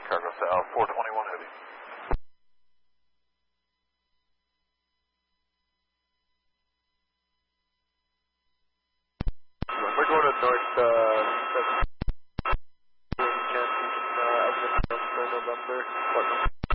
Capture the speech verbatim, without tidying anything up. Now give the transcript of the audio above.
Cargo South, four twenty-one heavy. We're going to north, uh, seven, chance, uh, November, November.